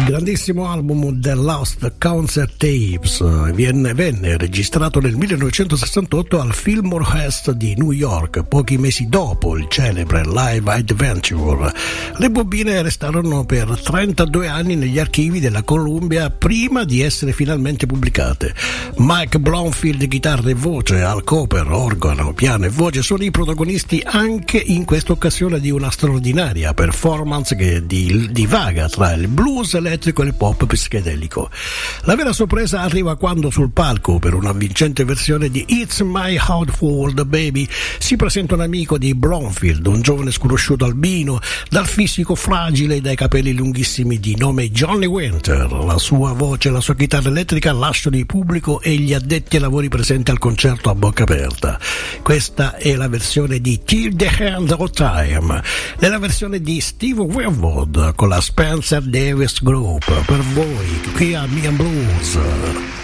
grandissimo album The Lost Concert Tapes venne registrato nel 1968 al Fillmore West di New York, pochi mesi dopo il celebre Live Adventure. Le bobine restarono per 32 anni negli archivi della Columbia prima di essere finalmente pubblicate. Mike Bloomfield, chitarra e voce, Al Cooper, organo, piano e voce, sono i protagonisti anche in questa occasione di una straordinaria performance che divaga tra il blues elettrico e il pop psichedelico. La vera sorpresa arriva quando sul palco, per una vincente versione di It's My Outworld Baby, si presenta un amico di Bloomfield, un giovane sconosciuto albino, dal fisico fragile e dai capelli lunghissimi, di nome Johnny Winter. La sua voce e la sua chitarra elettrica lasciano il pubblico e gli addetti ai lavori presenti al concerto a bocca aperta. Questa è la versione di Till the End of Time, nella versione di Steve Winwood con la Spencer Davis Group. Per voi qui a Mian Blues.